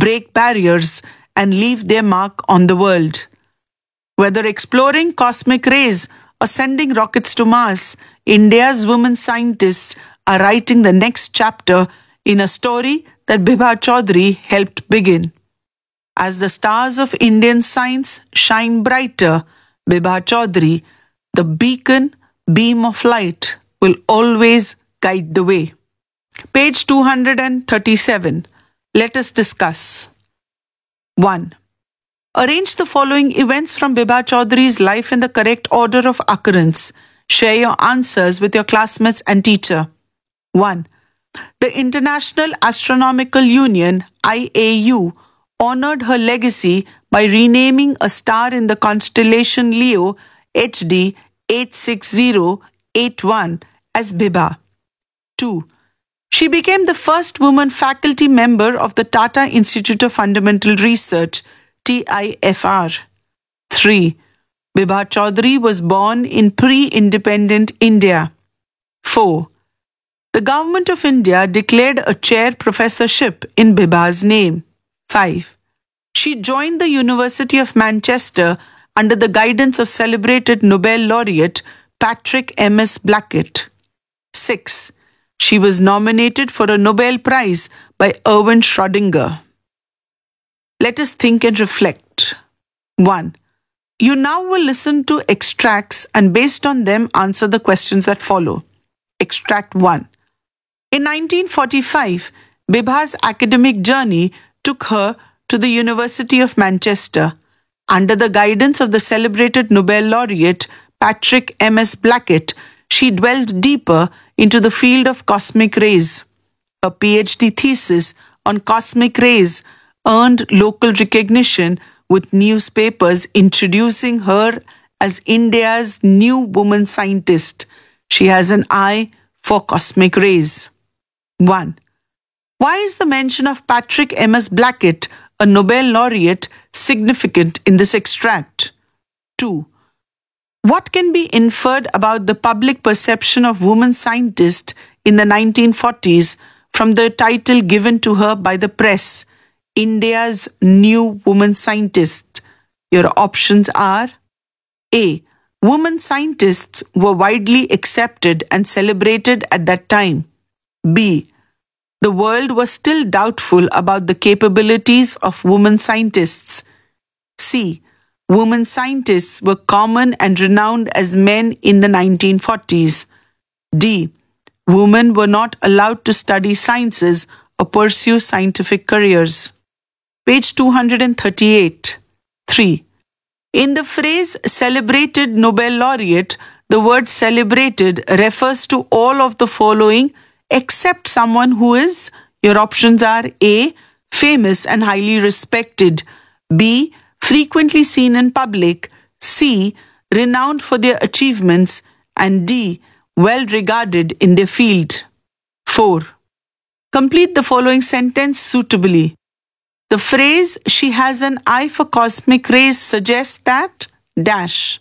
break barriers, and leave their mark on the world. Whether exploring cosmic rays or sending rockets to Mars, India's women scientists are writing the next chapter in a story that Bibha Chaudhary helped begin. As the stars of Indian science shine brighter, Bibha Chaudhary, the beam of light, will always guide the way. Page 237. Let us discuss. 1. Arrange the following events from Bibha Chaudhary's life in the correct order of occurrence. Share your answers with your classmates and teacher. 1. The International Astronomical Union, IAU, honored her legacy by renaming a star in the constellation Leo HD 86081 as Bibha. 2. She became the first woman faculty member of the Tata Institute of Fundamental Research, TIFR. 3. Bibha Chaudhary was born in pre-independent India. 4. The Government of India declared a chair professorship in Bibha's name. 5. She joined the University of Manchester under the guidance of celebrated Nobel laureate Patrick M.S. Blackett. 6. She was nominated for a Nobel Prize by Erwin Schrödinger. Let us think and reflect. 1. You now will listen to extracts and based on them answer the questions that follow. Extract 1. In 1945, Bibha's academic journey took her to the University of Manchester. Under the guidance of the celebrated Nobel laureate Patrick M.S. Blackett, she dwelled deeper into the field of cosmic rays. Her PhD thesis on cosmic rays earned local recognition with newspapers introducing her as India's new woman scientist. She has an eye for cosmic rays. 1. Why is the mention of Patrick M.S. Blackett, a Nobel laureate, significant in this extract? 2. What can be inferred about the public perception of woman scientists in the 1940s from the title given to her by the press, India's new woman scientist? Your options are: A. Women scientists were widely accepted and celebrated at that time. B. The world was still doubtful about the capabilities of women scientists. C. Women scientists were common and renowned as men in the 1940s. D. Women were not allowed to study sciences or pursue scientific careers. Page 238. 3. In the phrase celebrated Nobel laureate, the word celebrated refers to all of the following except someone who is, your options are: A. Famous and highly respected. B. Frequently seen in public. C. Renowned for their achievements. And D. Well regarded in their field. 4. Complete the following sentence suitably. The phrase, she has an eye for cosmic rays, suggests that dash.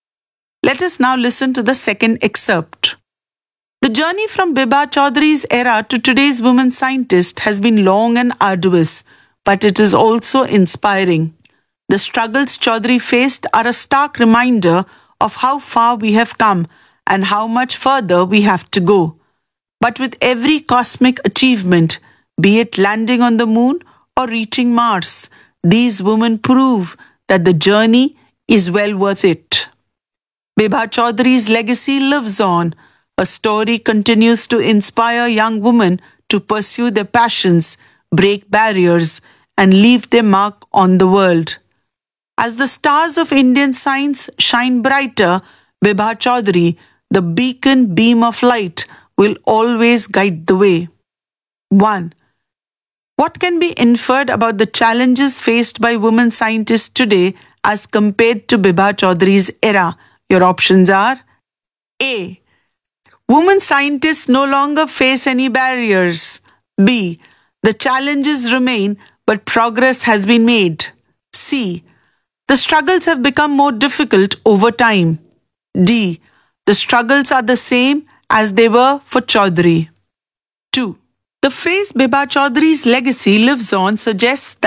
Let us now listen to the second excerpt. The journey from Bibha Chaudhary's era to today's woman scientist has been long and arduous, but it is also inspiring. The struggles Chaudhary faced are a stark reminder of how far we have come and how much further we have to go. But with every cosmic achievement, be it landing on the moon or reaching Mars, these women prove that the journey is well worth it. Bibha Chaudhary's legacy lives on. Her story continues to inspire young women to pursue their passions, break barriers, and leave their mark on the world. As the stars of Indian science shine brighter, Bibha Chaudhary, the beam of light, will always guide the way. 1. What can be inferred about the challenges faced by women scientists today as compared to Bibha Chaudhary's era? Your options are: A. Women scientists no longer face any barriers. B. The challenges remain, but progress has been made. C. The struggles have become more difficult over time. D. The struggles are the same as they were for Chaudhary. 2. The phrase Bibha Chaudhary's legacy lives on suggests that